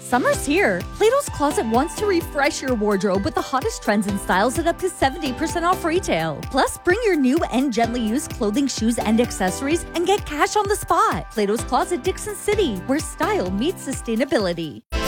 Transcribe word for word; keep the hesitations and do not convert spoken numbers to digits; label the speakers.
Speaker 1: Summer's here. Plato's Closet wants to refresh your wardrobe with the hottest trends and styles at up to seventy percent off retail. Plus, bring your new and gently used clothing, shoes, and accessories and get cash on the spot. Plato's Closet, Dixon City, where style meets sustainability.